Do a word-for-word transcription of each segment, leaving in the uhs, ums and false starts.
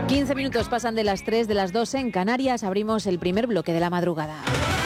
quince minutos pasan de las tres, de las dos en Canarias. Abrimos el primer bloque de la madrugada.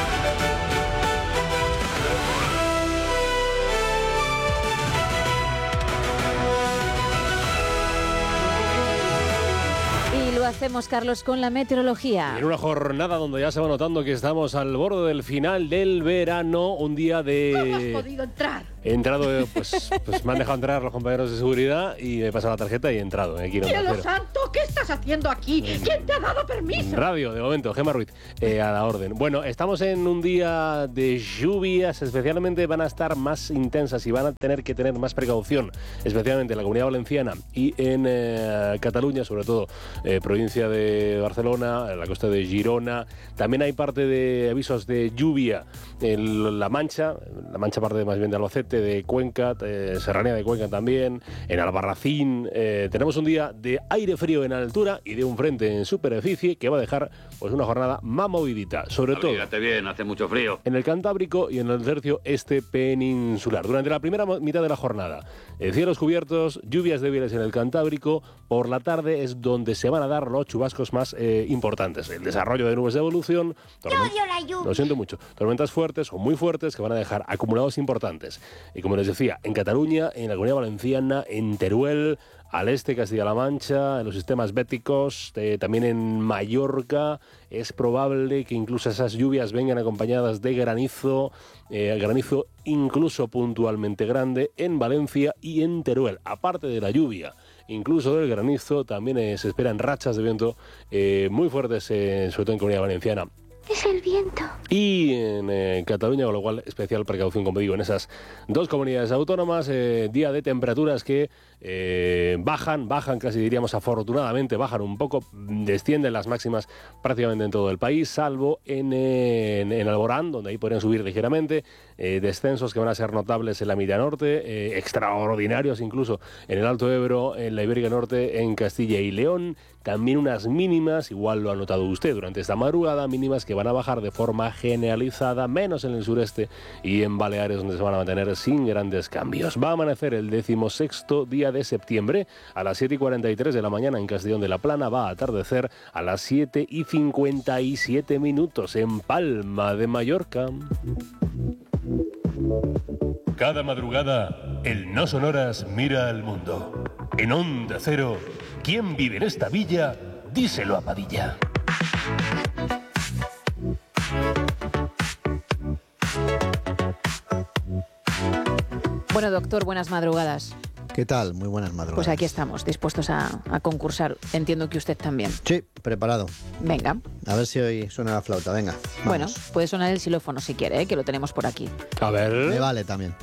Y lo hacemos, Carlos, con la meteorología. En una jornada donde ya se va notando que estamos al borde del final del verano, un día de... ¿Cómo has podido entrar? He entrado, pues, pues me han dejado entrar los compañeros de seguridad y me he pasado la tarjeta y he entrado. Aquí en ¡Cielo Onda Cero. santo! ¿Qué estás haciendo aquí? ¿Quién te ha dado permiso? Radio, de momento, Gemma Ruiz, eh, a la orden. Bueno, estamos en un día de lluvias, especialmente van a estar más intensas y van a tener que tener más precaución, especialmente en la Comunidad Valenciana y en eh, Cataluña, sobre todo eh, provincia de Barcelona, la costa de Girona. También hay parte de avisos de lluvia en La Mancha, La Mancha parte más bien de Albacete, de Cuenca, eh, Serranía de Cuenca también, en Albarracín. Eh, tenemos un día de aire frío en altura y de un frente en superficie que va a dejar pues una jornada más movidita, sobre todo bien, hace mucho frío. en el Cantábrico y en el tercio este peninsular. Durante la primera mitad de la jornada, eh, cielos cubiertos, lluvias débiles en el Cantábrico. Por la tarde es donde se van a dar los chubascos más eh, importantes. El desarrollo de nubes de evolución, torment- lo siento mucho, tormentas fuertes o muy fuertes que van a dejar acumulados importantes. Y como les decía, en Cataluña, en la Comunidad Valenciana, en Teruel, al este Castilla-La Mancha, en los sistemas béticos, eh, también en Mallorca, es probable que incluso esas lluvias vengan acompañadas de granizo, eh, granizo incluso puntualmente grande en Valencia y en Teruel. Aparte de la lluvia, incluso del granizo, también eh, se esperan rachas de viento eh, muy fuertes, eh, sobre todo en Comunidad Valenciana. Es el viento. Y en eh, Cataluña, con lo cual especial precaución, como digo, en esas dos comunidades autónomas, eh, día de temperaturas que eh, bajan, bajan casi diríamos afortunadamente, bajan un poco, descienden las máximas prácticamente en todo el país, salvo en, eh, en, en Alborán, donde ahí podrían subir ligeramente, eh, descensos que van a ser notables en la mitad norte, eh, extraordinarios incluso en el Alto Ebro, en la Ibérica Norte, en Castilla y León, también unas mínimas, igual lo ha notado usted durante esta madrugada, mínimas que van a bajar de forma generalizada, menos en el sureste y en Baleares, donde se van a mantener sin grandes cambios. Va a amanecer el decimosexto día de septiembre a las siete y cuarenta y tres de la mañana en Castellón de la Plana. Va a atardecer a las siete y cincuenta y siete minutos en Palma de Mallorca. Cada madrugada, el No Sonoras mira al mundo. En Onda Cero, ¿quién vive en esta villa? Díselo a Padilla. Bueno, doctor, buenas madrugadas. ¿Qué tal? Muy buenas madrugadas. Pues aquí estamos, dispuestos a, a concursar. Entiendo que usted también. Sí, preparado. Venga. A ver si hoy suena la flauta, venga. Vamos. Bueno, puede sonar el xilófono si quiere, ¿eh? Que lo tenemos por aquí. A ver... Me vale también.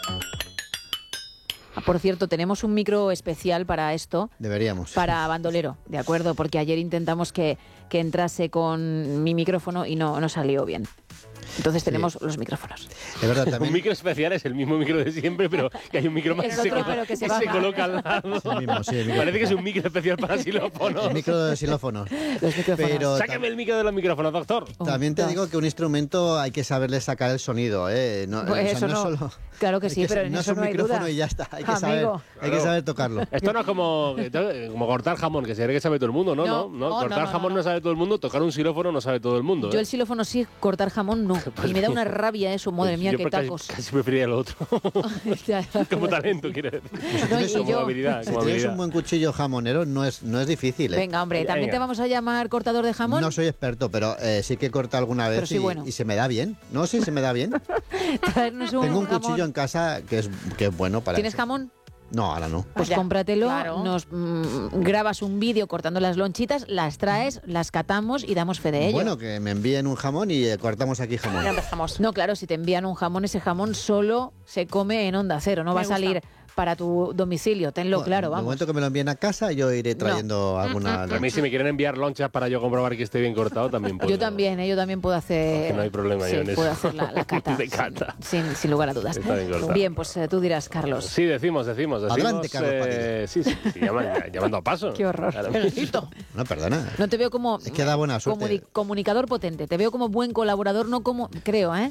Ah, por cierto, tenemos un micro especial para esto. Deberíamos. Para bandolero, ¿de acuerdo? Porque ayer intentamos que, que entrase con mi micrófono y no, no salió bien. Entonces tenemos sí. los micrófonos. De verdad, también. Un micro especial es el mismo micro de siempre, pero que hay un micro más el que, otro, se, pero que se, que se coloca al lado. Es el mismo, sí, el micro. Parece que es un micro especial para xilófonos. El micro de xilófonos. Los micrófonos. Pero Sáqueme el micro de los micrófonos, doctor. También te digo que un instrumento hay que saberle sacar el sonido, ¿eh? No, pues o sea, eso no, no. Es solo... Claro que sí, que, pero en no eso es un no hay micrófono duda. y ya está. Hay que, Amigo. saber, hay que saber tocarlo. Esto no es como, como cortar jamón, que se cree que sabe todo el mundo, ¿no? No, no, no. no, cortar no, no, jamón no, no. no sabe todo el mundo, tocar un xilófono no sabe todo el mundo. Yo ¿eh? el xilófono sí, cortar jamón no. Y me da una rabia eso, madre mía, Yo qué casi, tacos. casi preferiría lo otro. Como talento, quiero decir. No, y como yo- habilidad. Si Como tienes habilidad. un buen cuchillo jamonero, no es, no es difícil, ¿eh? Venga, hombre, ¿también Venga. te vamos a llamar cortador de jamón? No soy experto, pero eh, sí que corta alguna vez Pero sí, y, bueno. y se me da bien. No, sí, se me da bien. Traernos un Tengo un jamón. cuchillo en casa que es, que es bueno para ¿Tienes eso. jamón? No, ahora no. Pues Vaya, cómpratelo, claro. nos mm, grabas un vídeo cortando las lonchitas, las traes, las catamos y damos fe de ello. Bueno, que me envíen un jamón y eh, cortamos aquí jamón. Ya empezamos. No, claro, si te envían un jamón, ese jamón solo se come en Onda Cero, no Me va a gusta. salir para tu domicilio, tenlo Bueno, claro, De vamos. momento que me lo envíen a casa, yo iré trayendo alguna... A mí si me quieren enviar lonchas para yo comprobar que esté bien cortado, también puedo. Yo también, ¿eh? yo también puedo hacer... Que no hay problema sí, yo en eso. puedo hacer la, la cata. De cata. Sin, sin, sin lugar a dudas. Está bien cortado. Bien, pues eh, tú dirás, Carlos. Sí, decimos, decimos, decimos. Adelante, Carlos eh, sí, sí, sí, llaman- llamando a paso. Qué horror. Claro. Felicito. No, perdona. No te veo como Es que da buena suerte. comuni- comunicador potente, te veo como buen colaborador, no como... Creo, ¿eh?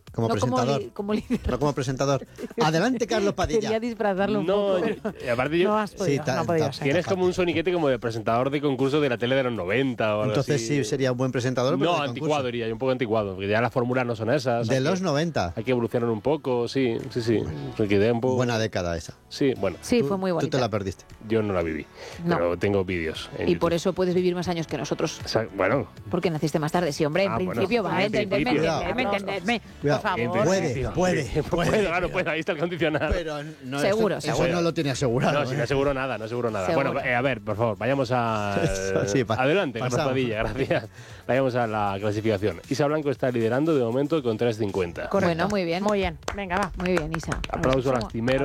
Como no presentador. Como, li, como líder. No como presentador. Adelante, Carlos Padilla. Quería disfrazarlo un No, poco. yo- pero- y aparte yo... No has podido, Sí, ta- no ha podido ta- ser. Tienes como un soniquete como de presentador de concurso de la tele de los noventa o algo Entonces así. sí, sería un buen presentador. pero No, de anticuado concurso. diría yo, un poco anticuado, porque ya las fórmulas no son esas. De hay los que- noventa. Hay que evolucionar un poco, sí, sí, sí. Se quedé un poco... Buena década esa. Sí, bueno, Sí, Tú- fue muy Tú bonita. te la perdiste. yo no la viví, No. pero tengo vídeos en Y por YouTube. eso puedes vivir más años que nosotros. O sea, bueno, Porque naciste más tarde. Sí, hombre, en Ah, bueno. principio, va, En entenderme, principio. entenderme, entenderme. Cuidado. Por favor. en Puede, principio. puede, Sí, puede. puede, claro, puede, ahí está el condicionado. Pero no, Seguro, eso, seguro. eso no lo tiene asegurado. No, si ¿eh? no aseguro nada, no aseguro nada. Seguro. Bueno, eh, a ver, por favor, vayamos a... Eso, sí, pa- Adelante, Carlos pasamos. Padilla, gracias. Vayamos a la clasificación. Isa Blanco está liderando de momento con tres cincuenta. Bueno, muy bien. Muy bien. Venga, va. Muy bien, Isa. Aplauso Sumo. lastimero.